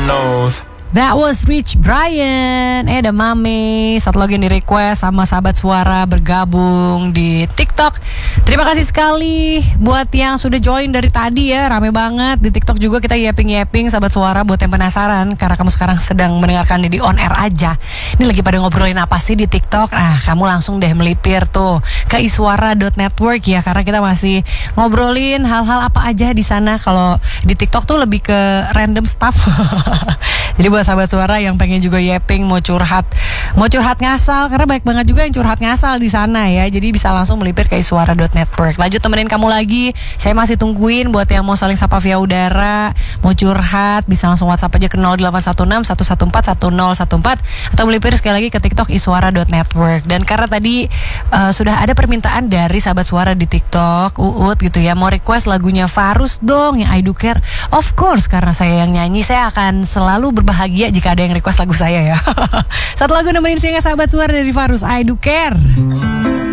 knows. That was Rich Brian. The Mame. Satu lagi yang di request sama sahabat suara bergabung di TikTok. Terima kasih sekali buat yang sudah join dari tadi ya. Rame banget di TikTok juga, kita yapping sahabat suara. Buat yang penasaran karena kamu sekarang sedang mendengarkan di on air aja, ini lagi pada ngobrolin apa sih di TikTok? Nah, kamu langsung deh melipir tuh ke iswara.network ya, karena kita masih ngobrolin hal-hal apa aja di sana. Kalau di TikTok tuh lebih ke random stuff. Jadi buat sahabat suara yang pengen juga yapping, mau curhat ngasal, karena banyak banget juga yang curhat ngasal di sana ya. Jadi bisa langsung melipir ke iswara.network. Lanjut temenin kamu lagi. Saya masih tungguin buat yang mau saling sapa via udara, mau curhat, bisa langsung WhatsApp aja ke 0816 114 1014 atau melipir sekali lagi ke TikTok iswara.network. Dan karena tadi sudah ada permintaan dari sahabat suara di TikTok, Uut gitu ya, mau request lagunya Farus dong yang I Do Care. Of course, karena saya yang nyanyi, saya akan selalu berbahagia jika ada yang request lagu saya ya. Satu lagu nemenin singa sahabat suara dari Farus, I Do Care.